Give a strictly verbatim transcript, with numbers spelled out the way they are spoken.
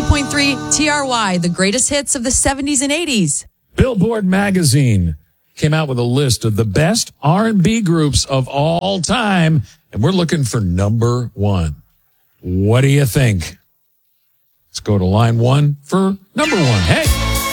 ninety-eight point three T R Y, the greatest hits of the seventies and eighties. Billboard magazine came out with a list of the best R and B groups of all time, and we're looking for number one. What do you think? Let's go to line one for number one. Hey!